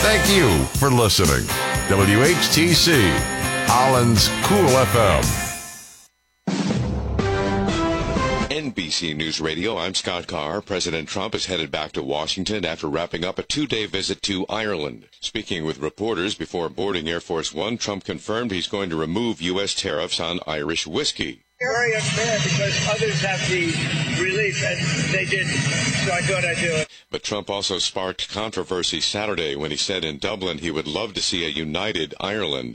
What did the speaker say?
Thank you for listening. WHTC, Holland's Cool FM. NBC News Radio, I'm Scott Carr. President Trump is headed back to Washington after wrapping up a two-day visit to Ireland. Speaking with reporters before boarding Air Force One, Trump confirmed he's going to remove U.S. tariffs on Irish whiskey. Very unfair because others have the relief and they didn't, so I thought I'd do it. But Trump also sparked controversy Saturday when he said in Dublin he would love to see a united Ireland.